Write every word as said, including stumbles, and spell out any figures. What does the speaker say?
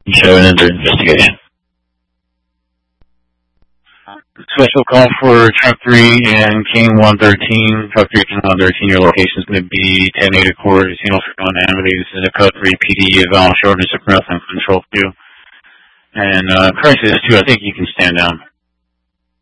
show an under investigation. Special call for Truck three and King one thirteen. Truck three, King one thirteen, your location is going to be ten eighty Court, Casino on Amity. This is a Code three P D eval shortness of breath and control two. And uh, crisis two, I think you can stand down.